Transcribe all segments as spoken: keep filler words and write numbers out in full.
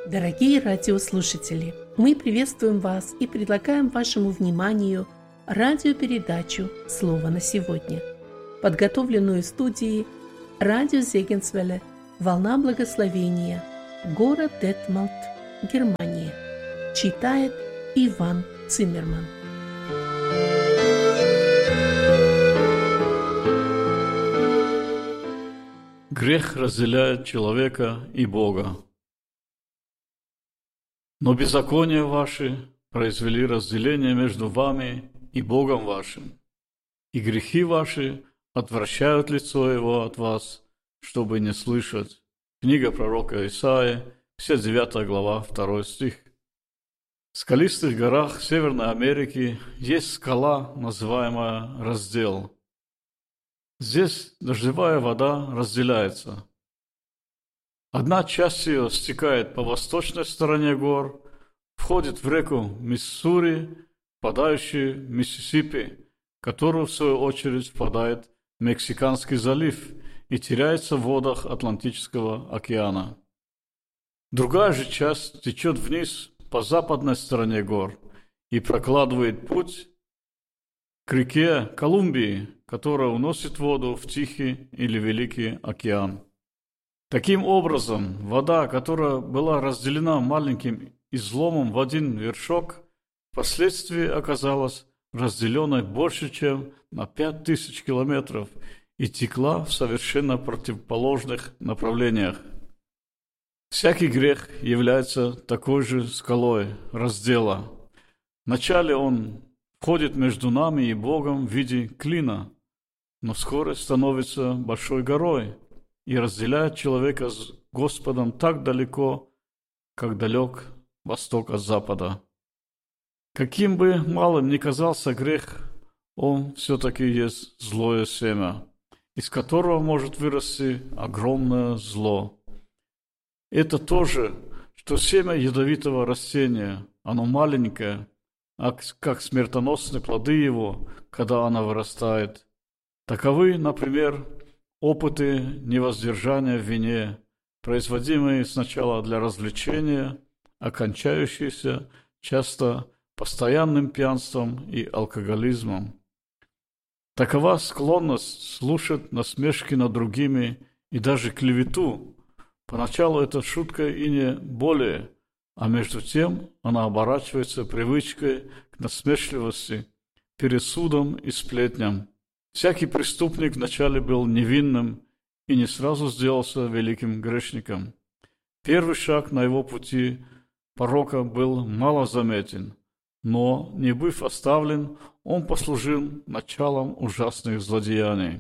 Дорогие радиослушатели, мы приветствуем вас и предлагаем вашему вниманию радиопередачу «Слово на сегодня», подготовленную студией радио Зегенсвелле «Волна благословения», город Детмалт, Германия. Читает Иван Циммерман. Грех разделяет человека и Бога. Но беззакония ваши произвели разделение между вами и Богом вашим, и грехи ваши отвращают лицо Его от вас, чтобы не слышать. Книга пророка Исаии, пятьдесят девятая глава, второй стих. В скалистых горах Северной Америки есть скала, называемая Раздел. Здесь дождевая вода разделяется. Одна часть ее стекает по восточной стороне гор, входит в реку Миссури, впадающую в Миссисипи, которую, в свою очередь, впадает в Мексиканский залив и теряется в водах Атлантического океана. Другая же часть течет вниз по западной стороне гор и прокладывает путь к реке Колумбии, которая уносит воду в Тихий или Великий океан. Таким образом, вода, которая была разделена маленьким изломом в один вершок, впоследствии оказалась разделенной больше, чем на пять тысяч километров и текла в совершенно противоположных направлениях. Всякий грех является такой же скалой раздела. Вначале он входит между нами и Богом в виде клина, но вскоре становится большой горой и разделяет человека с Господом так далеко, как далек восток от запада. Каким бы малым ни казался грех, он все-таки есть злое семя, из которого может вырасти огромное зло. Это то же, что семя ядовитого растения, оно маленькое, а как смертоносные плоды его, когда оно вырастает. Таковы, например, опыты невоздержания в вине, производимые сначала для развлечения, окончающиеся часто постоянным пьянством и алкоголизмом. Такова склонность слушать насмешки над другими и даже клевету. Поначалу это шутка и не более, а между тем она оборачивается привычкой к насмешливости, пересудам и сплетням. Всякий преступник вначале был невинным и не сразу сделался великим грешником. Первый шаг на его пути порока был малозаметен, но, не быв оставлен, он послужил началом ужасных злодеяний.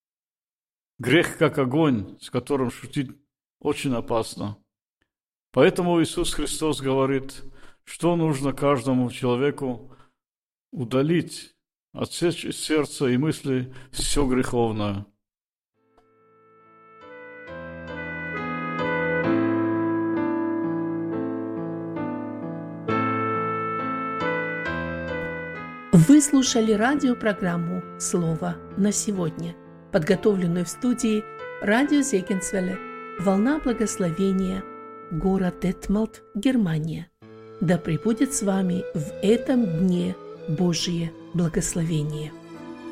Грех как огонь, с которым шутить очень опасно. Поэтому Иисус Христос говорит, что нужно каждому человеку удалить, отсечь из сердца и мысли все греховное. Вы слушали радиопрограмму «Слово на сегодня», подготовленную в студии радио Зегенсвелле «Волна благословения», город Детмалт, Германия. Да пребудет с вами в этом дне Божие благословение.